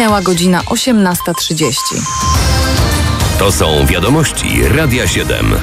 Minęła godzina 18:30. To są wiadomości Radia 7.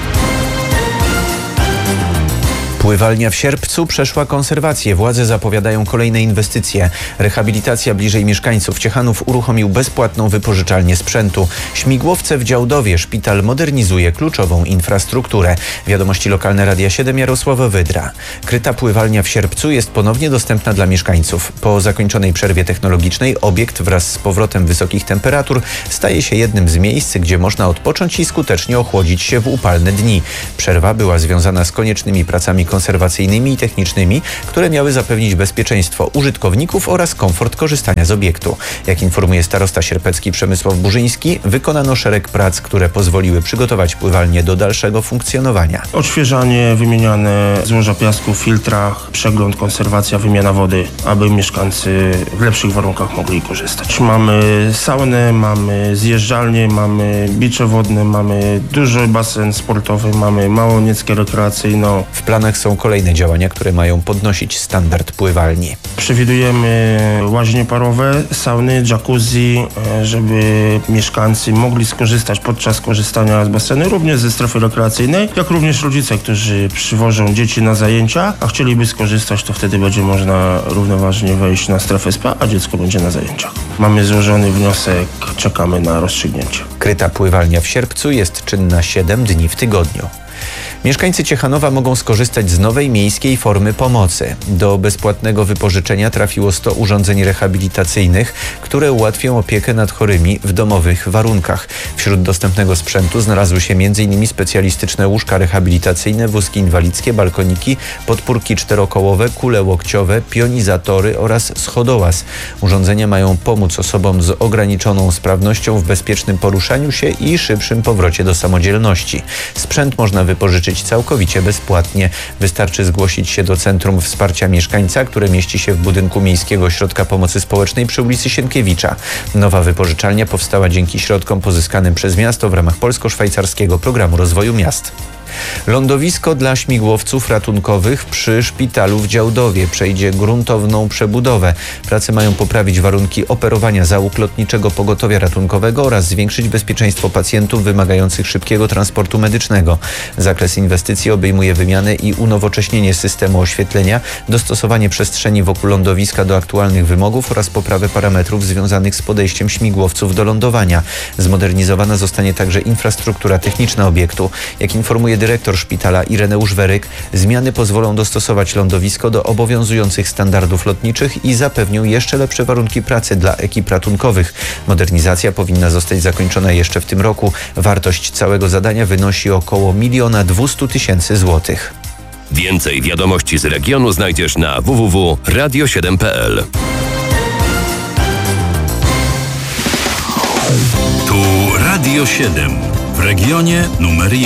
Pływalnia w Sierpcu przeszła konserwację. Władze zapowiadają kolejne inwestycje. Rehabilitacja bliżej mieszkańców. Ciechanów uruchomił bezpłatną wypożyczalnię sprzętu. Śmigłowce w Działdowie. Szpital modernizuje kluczową infrastrukturę. Wiadomości lokalne Radia 7, Jarosław Wydra. Kryta pływalnia w Sierpcu jest ponownie dostępna dla mieszkańców. Po zakończonej przerwie technologicznej obiekt wraz z powrotem wysokich temperatur staje się jednym z miejsc, gdzie można odpocząć i skutecznie ochłodzić się w upalne dni. Przerwa była związana z koniecznymi pracami konserwacyjnymi i technicznymi, które miały zapewnić bezpieczeństwo użytkowników oraz komfort korzystania z obiektu. Jak informuje starosta sierpecki Przemysław Burzyński, wykonano szereg prac, które pozwoliły przygotować pływalnię do dalszego funkcjonowania. Odświeżanie, wymieniane złoża piasku w filtrach, przegląd, konserwacja, wymiana wody, aby mieszkańcy w lepszych warunkach mogli korzystać. Mamy saunę, mamy zjeżdżalnię, mamy bicze wodne, mamy duży basen sportowy, mamy małą nieckę rekreacyjną. W planach są kolejne działania, które mają podnosić standard pływalni. Przewidujemy łaźnie parowe, sauny, jacuzzi, żeby mieszkańcy mogli skorzystać podczas korzystania z basenu, również ze strefy rekreacyjnej, jak również rodzice, którzy przywożą dzieci na zajęcia, a chcieliby skorzystać, to wtedy będzie można równoważnie wejść na strefę spa, a dziecko będzie na zajęciach. Mamy złożony wniosek, czekamy na rozstrzygnięcie. Kryta pływalnia w Sierpcu jest czynna 7 dni w tygodniu. Mieszkańcy Ciechanowa mogą skorzystać z nowej miejskiej formy pomocy. Do bezpłatnego wypożyczenia trafiło 100 urządzeń rehabilitacyjnych, które ułatwią opiekę nad chorymi w domowych warunkach. Wśród dostępnego sprzętu znalazły się m.in. specjalistyczne łóżka rehabilitacyjne, wózki inwalidzkie, balkoniki, podpórki czterokołowe, kule łokciowe, pionizatory oraz schodołaz. Urządzenia mają pomóc osobom z ograniczoną sprawnością w bezpiecznym poruszaniu się i szybszym powrocie do samodzielności. Sprzęt można wypożyczyć całkowicie bezpłatnie. Wystarczy zgłosić się do Centrum Wsparcia Mieszkańca, które mieści się w budynku Miejskiego Ośrodka Pomocy Społecznej przy ulicy Sienkiewicza. Nowa wypożyczalnia powstała dzięki środkom pozyskanym przez miasto w ramach polsko-szwajcarskiego programu rozwoju miast. Lądowisko dla śmigłowców ratunkowych przy szpitalu w Działdowie przejdzie gruntowną przebudowę. Prace mają poprawić warunki operowania załóg lotniczego pogotowia ratunkowego oraz zwiększyć bezpieczeństwo pacjentów wymagających szybkiego transportu medycznego. Zakres inwestycji obejmuje wymianę i unowocześnienie systemu oświetlenia, dostosowanie przestrzeni wokół lądowiska do aktualnych wymogów oraz poprawę parametrów związanych z podejściem śmigłowców do lądowania. Zmodernizowana zostanie także infrastruktura techniczna obiektu. Jak informuje dyrektor szpitala Ireneusz Weryk, zmiany pozwolą dostosować lądowisko do obowiązujących standardów lotniczych i zapewnią jeszcze lepsze warunki pracy dla ekip ratunkowych. Modernizacja powinna zostać zakończona jeszcze w tym roku. Wartość całego zadania wynosi około 1 200 000 złotych. Więcej wiadomości z regionu znajdziesz na www.radio7.pl. Tu Radio 7 w regionie numer 1.